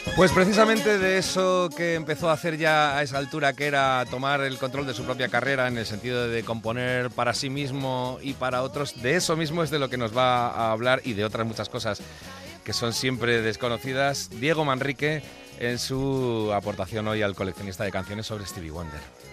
Pues precisamente de eso que empezó a hacer ya a esa altura, que era tomar el control de su propia carrera en el sentido de componer para sí mismo y para otros, de eso mismo es de lo que nos va a hablar y de otras muchas cosas que son siempre desconocidas, Diego Manrique en su aportación hoy al coleccionista de canciones sobre Stevie Wonder.